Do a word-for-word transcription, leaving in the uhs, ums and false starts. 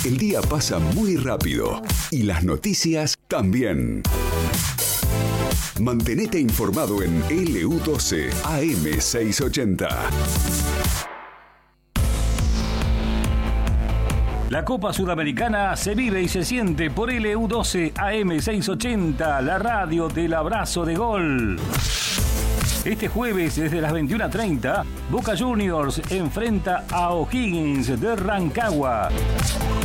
El día pasa muy rápido y las noticias también. Mantenete informado en L U doce A M seiscientos ochenta. La Copa Sudamericana se vive y se siente por L U doce A M seiscientos ochenta, la radio del abrazo de gol. Este jueves, desde las veintiuna treinta, Boca Juniors enfrenta a O'Higgins de Rancagua.